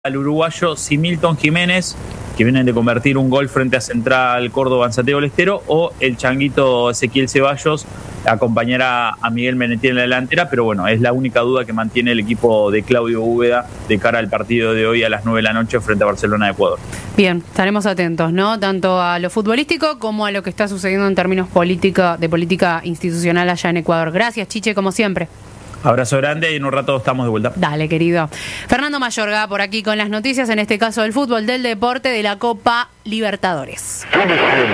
al uruguayo Similton Jiménez, que vienen de convertir un gol frente a Central Córdoba en Santiago del Estero, o el changuito Ezequiel Ceballos acompañará a Miguel Menetí en la delantera, pero bueno, es la única duda que mantiene el equipo de Claudio Úbeda de cara al partido de hoy a las 9 de la noche frente a Barcelona de Ecuador. Bien, estaremos atentos, ¿no? Tanto a lo futbolístico como a lo que está sucediendo en términos de política institucional allá en Ecuador. Gracias, Chiche, como siempre. Abrazo grande y en un rato estamos de vuelta. Dale, querido. Fernando Mayorga por aquí con las noticias, en este caso del fútbol, del deporte, de la Copa Libertadores.